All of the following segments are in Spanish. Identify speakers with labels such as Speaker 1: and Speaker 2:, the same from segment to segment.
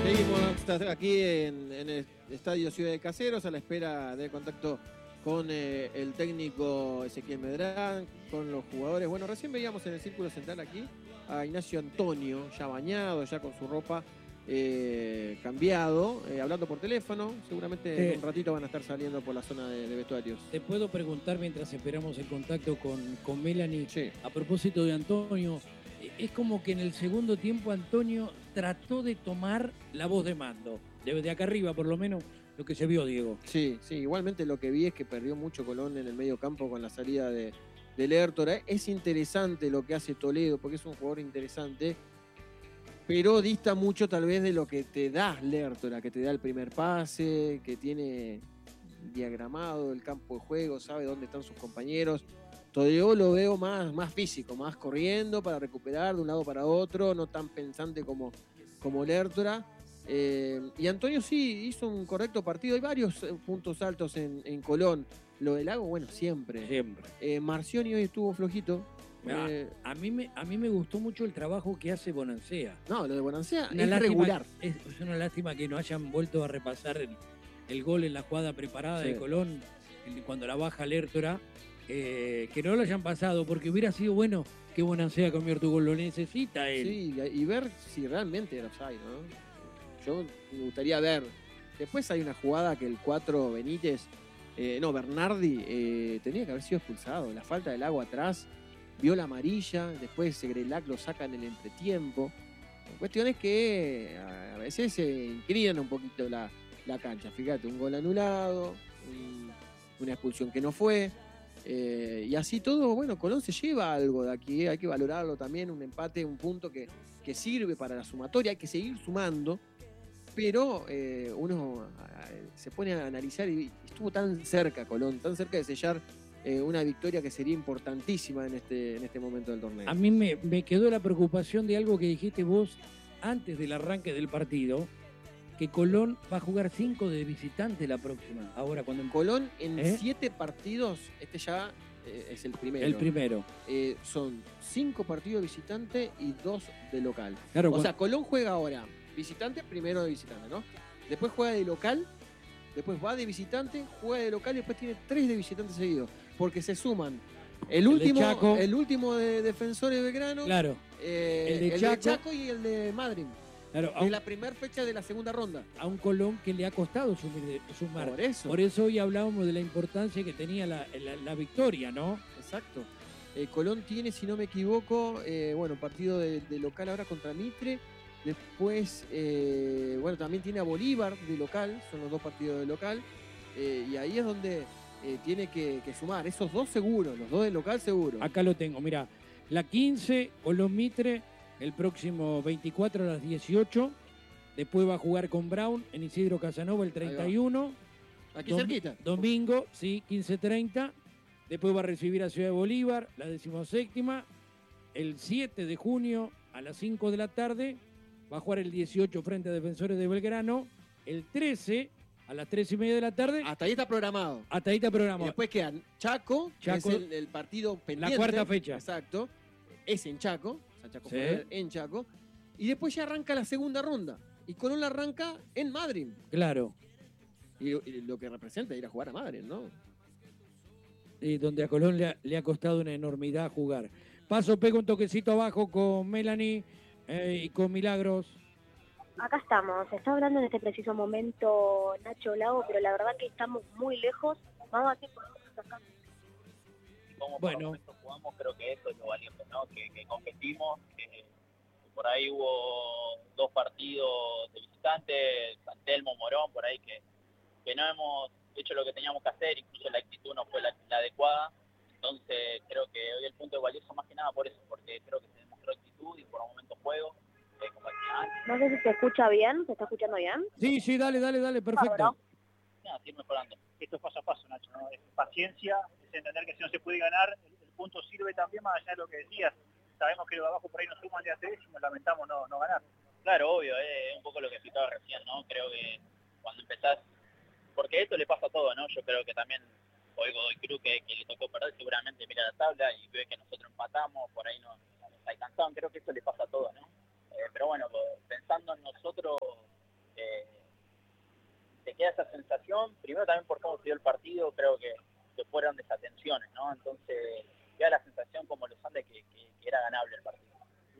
Speaker 1: Seguimos aquí en el Estadio Ciudad de Caseros a la espera de contacto con el técnico Ezequiel Medrán, con los jugadores. Bueno, recién veíamos en el círculo central aquí a Ignacio Antonio, ya bañado, ya con su ropa cambiado, hablando por teléfono. Seguramente en un ratito van a estar saliendo por la zona de vestuarios.
Speaker 2: Te puedo preguntar mientras esperamos el contacto con Melanie,
Speaker 1: Sí.
Speaker 2: A propósito de Antonio. Es como que en el segundo tiempo Antonio trató de tomar la voz de mando. De acá arriba, por lo menos, lo que se vio, Diego.
Speaker 1: Sí, igualmente lo que vi es que perdió mucho Colón en el medio campo con la salida de Lertora. Es interesante lo que hace Toledo, porque es un jugador interesante, pero dista mucho tal vez de lo que te da Lertora, que te da el primer pase, que tiene diagramado el campo de juego, sabe dónde están sus compañeros. Toledo lo veo más físico, más corriendo para recuperar de un lado para otro, no tan pensante como Lertora. Y Antonio sí hizo un correcto partido. Hay varios puntos altos en Colón. Lo del Lago, bueno, siempre. Marcioni hoy estuvo flojito.
Speaker 2: A mí me gustó mucho el trabajo que hace Bonancea.
Speaker 1: No, lo de Bonancea es regular.
Speaker 2: Es una lástima que no hayan vuelto a repasar el gol en la jugada preparada de Colón, cuando la baja Lertora. Que no lo hayan pasado, porque hubiera sido bueno que Bonancea convierta tu gol, lo necesita él.
Speaker 1: Sí, y ver si realmente era offside, ¿no? Yo me gustaría ver. Después hay una jugada que el 4 Benítez, Bernardi, tenía que haber sido expulsado. La falta del agua atrás, vio la amarilla, después Segrelac lo saca en el entretiempo. Cuestiones que a veces se inclinan un poquito la cancha. Fíjate, un gol anulado, una expulsión que no fue. Y así todo, bueno, Colón se lleva algo de aquí, hay que valorarlo también, un empate, un punto que sirve para la sumatoria, hay que seguir sumando, pero uno se pone a analizar y estuvo tan cerca Colón, tan cerca de sellar una victoria que sería importantísima en este momento del torneo.
Speaker 2: A mí me quedó la preocupación de algo que dijiste vos antes del arranque del partido, que Colón va a jugar 5 de visitante la próxima. Ahora, cuando
Speaker 1: Colón en 7 partidos, este ya es el primero.
Speaker 2: El primero.
Speaker 1: Son 5 partidos de visitante y 2 de local.
Speaker 2: Claro,
Speaker 1: o sea, Colón juega ahora visitante, primero de visitante, ¿no? Después juega de local, después va de visitante, juega de local y después tiene 3 de visitante seguidos. Porque se suman el último de Defensor de Belgrano,
Speaker 2: claro,
Speaker 1: el de Chaco y el de Madrid.
Speaker 2: Claro,
Speaker 1: de la primera fecha de la segunda ronda.
Speaker 2: A un Colón que le ha costado sumar.
Speaker 1: Por
Speaker 2: eso hoy hablábamos de la importancia que tenía la victoria, ¿no?
Speaker 1: Exacto. Colón tiene, si no me equivoco, partido de local ahora contra Mitre. Después, también tiene a Bolívar de local, son los 2 partidos de local. Y ahí es donde tiene que sumar. Esos 2 seguros, los 2 de local seguro.
Speaker 2: Acá lo tengo, mira. La 15, Colón Mitre, el próximo 24 a las 18. Después va a jugar con Brown en Isidro Casanova el 31.
Speaker 1: Aquí cerquita.
Speaker 2: Domingo, sí, 15:30. Después va a recibir a Ciudad de Bolívar, la 17ª. El 7 de junio a las 5 de la tarde va a jugar el 18 frente a Defensores de Belgrano. El 13 a las 3:30 de la tarde.
Speaker 1: Hasta ahí está programado.
Speaker 2: Y
Speaker 1: después quedan Chaco, que es el partido pendiente.
Speaker 2: La cuarta fecha.
Speaker 1: Exacto. Es en Chaco. O sea, Chaco en Chaco. Y después ya arranca la segunda ronda. Y Colón la arranca en Madrid.
Speaker 2: Claro.
Speaker 1: Y lo que representa ir a jugar a Madrid, ¿no?
Speaker 2: Y donde a Colón le ha costado una enormidad jugar. Pego un toquecito abajo con Melanie y con Milagros.
Speaker 3: Acá estamos. Está hablando en este preciso momento Nacho Lago, pero la verdad que estamos muy lejos. Vamos a hacer por acá.
Speaker 4: Como por momentos jugamos, creo que eso es lo valiente, ¿no? Que competimos, que por ahí hubo 2 partidos de visitantes, San Telmo, Morón, por ahí que no hemos hecho lo que teníamos que hacer, incluso la actitud no fue la adecuada. Entonces creo que hoy el punto es valioso más que nada por eso, porque creo que se demostró actitud y por momentos juego, como decía antes.
Speaker 3: No sé si se escucha bien, ¿se está escuchando bien?
Speaker 2: Sí, dale, perfecto.
Speaker 4: Seguir mejorando. Esto es paso a paso, Nacho, ¿no? Es paciencia, es entender que si no se puede ganar, el punto sirve también más allá de lo que decías. Sabemos que los de abajo por ahí nos suman de a 3 y nos lamentamos no ganar. Claro, obvio, es un poco lo que explicaba recién, ¿no? Creo que cuando empezás, porque esto le pasa a todo, ¿no? Yo creo que también hoy Godoy Cruz que le tocó perder, seguramente mira la tabla y ve que nosotros empatamos, por ahí no está alcanzado, creo que esto le pasa a todo, ¿no? Pero bueno, pensando en nosotros,
Speaker 5: queda esa sensación, primero también por cómo se dio el partido, creo que fueron desatenciones, ¿no? Entonces queda la sensación como los Andes que era ganable el partido.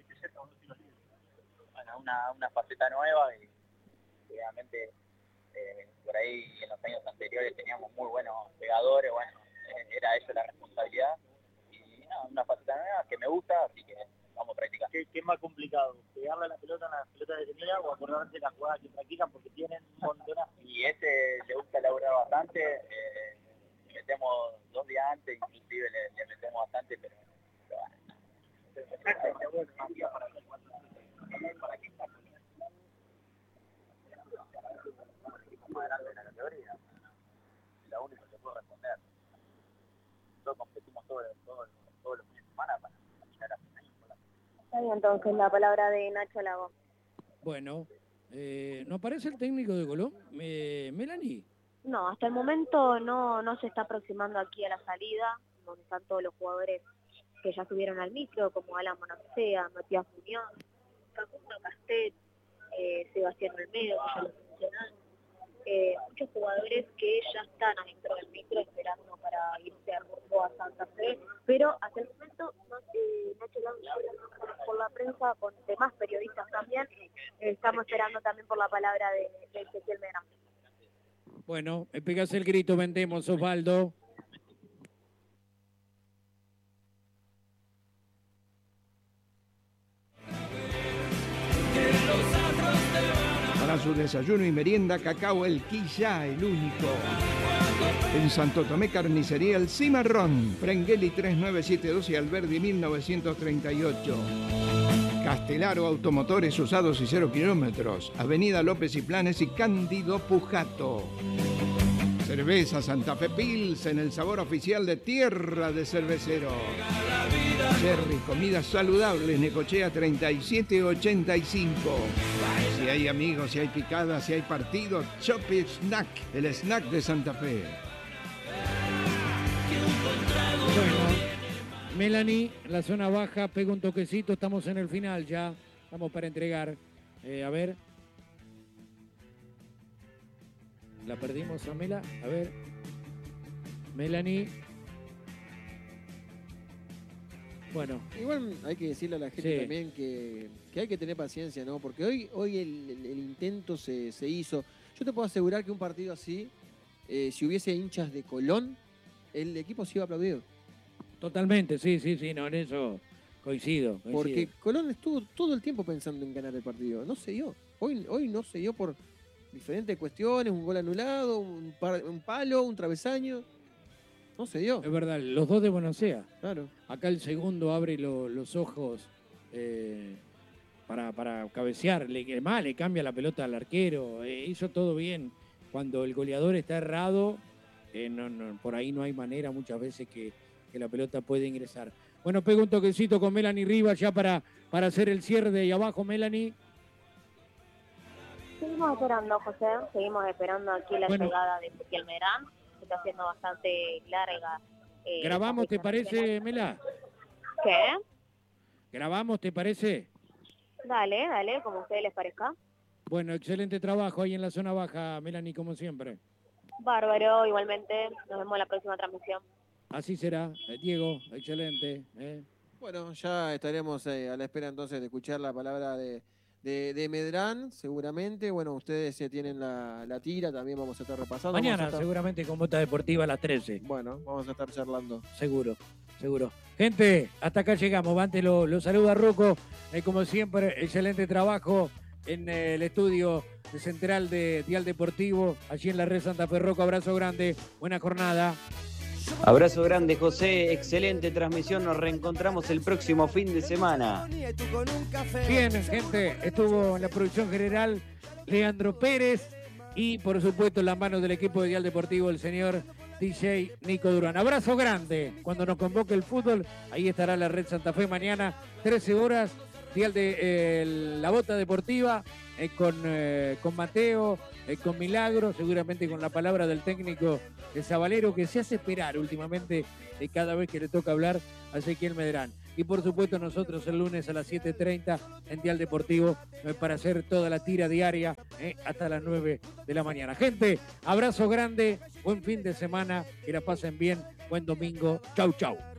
Speaker 5: Bueno, una faceta nueva y obviamente por ahí en los años anteriores teníamos muy buenos pegadores, bueno, era eso la responsabilidad y nada, una faceta nueva que me gusta, así que vamos a practicar.
Speaker 4: ¿Qué es más complicado? ¿Pegarle a la pelota en las pelotas detenida o acordarse de las jugadas que practican porque tienen un montón?
Speaker 5: Y le gusta laburar bastante, metemos 2 días antes, inclusive le metemos bastante, pero bueno. Para que está más grande de la categoría, es la única que puedo responder. Nosotros competimos todos los fines de semana para llegar a fin de año.
Speaker 3: Está bien, entonces la palabra de Nacho Lago.
Speaker 2: Bueno, ¿no aparece el técnico de Colón? Melanie.
Speaker 3: No, hasta el momento no se está aproximando aquí a la salida, donde están todos los jugadores que ya subieron al micro, como Alan Monacea, Matías Muñoz, Facundo Castet, Sebastián Olmedo, que ya lo mencionaron. Muchos jugadores que ya están adentro del micro esperando para irse a rumbo a Santa Fe, pero hasta el momento Nacho Lago está hablando por la prensa con demás periodistas también. Estamos esperando también por la palabra de Ezequiel Medrano.
Speaker 2: Bueno, me pegas el grito, vendemos, Osvaldo.
Speaker 6: Para su desayuno y merienda, cacao El Quilla, el único. En Santo Tomé, carnicería El Cimarrón, Frengeli 3972 y Alberdi 1938. Castelaro Automotores usados y 0 kilómetros, Avenida López y Planes y Cándido Pujato. Cerveza Santa Fe Pilsen, el sabor oficial de Tierra de Cervecero. Cherry, comidas saludables, Necochea 3785. Si hay amigos, si hay picadas, si hay partido, Chopi Snack, el snack de Santa Fe.
Speaker 2: Bueno, Melanie, la zona baja, pega un toquecito, estamos en el final ya, estamos para entregar. A ver. La perdimos a Mela, a ver. Melanie. Bueno.
Speaker 1: Igual hay que decirle a la gente
Speaker 2: Sí.
Speaker 1: también que hay que tener paciencia, ¿no? Porque hoy el intento se hizo. Yo te puedo asegurar que un partido así, si hubiese hinchas de Colón, el equipo se iba a aplaudir.
Speaker 2: Totalmente, sí, no, en eso coincido.
Speaker 1: Porque Colón estuvo todo el tiempo pensando en ganar el partido. No se dio. Hoy no se dio por diferentes cuestiones, un gol anulado, un palo, un travesaño. No se dio.
Speaker 2: Es verdad, los dos de Bonacea.
Speaker 1: Claro.
Speaker 2: Acá el segundo abre los ojos para cabecear. Le cambia la pelota al arquero. Hizo todo bien. Cuando el goleador está errado, por ahí no hay manera muchas veces que la pelota puede ingresar. Bueno, pega un toquecito con Melanie Rivas ya para hacer el cierre de ahí abajo, Melanie.
Speaker 3: Seguimos esperando, José. Seguimos esperando aquí la llegada de Ezequiel Medrano. Se está haciendo bastante larga.
Speaker 2: ¿Grabamos, te parece, Mela?
Speaker 3: ¿Qué?
Speaker 2: ¿Grabamos, te parece?
Speaker 3: Dale, como a ustedes les parezca.
Speaker 2: Bueno, excelente trabajo ahí en la zona baja, Melanie, como siempre.
Speaker 3: Bárbaro, igualmente. Nos vemos en la próxima transmisión.
Speaker 2: Así será. Diego, excelente.
Speaker 1: Bueno, ya estaremos a la espera entonces de escuchar la palabra de Medrán, seguramente. Bueno, ustedes tienen la tira, también vamos a estar repasando.
Speaker 2: Mañana, seguramente, con Bota Deportiva a las 13.
Speaker 1: Bueno, vamos a estar charlando.
Speaker 2: Seguro. Gente, hasta acá llegamos. Antes lo saluda Rocco. Como siempre, excelente trabajo en el estudio central de Dial Deportivo, allí en la red Santa Fe. Rocco, abrazo grande. Buena jornada.
Speaker 7: Abrazo grande, José. Excelente transmisión. Nos reencontramos el próximo fin de semana.
Speaker 2: Bien, gente. Estuvo en la producción general Leandro Pérez y, por supuesto, en las manos del equipo de Dial Deportivo, el señor DJ Nico Durán. Abrazo grande. Cuando nos convoque el fútbol, ahí estará la red Santa Fe mañana, 13 horas, Dial de la Bota Deportiva, con Mateo, con Milagro, seguramente con la palabra del técnico de Zabalero, que se hace esperar últimamente cada vez que le toca hablar a Ezequiel Medrano. y por supuesto nosotros el lunes a las 7:30 en Dial Deportivo para hacer toda la tira diaria hasta las 9 de la mañana. Gente, abrazo grande, buen fin de semana, que la pasen bien, buen domingo, chau chau.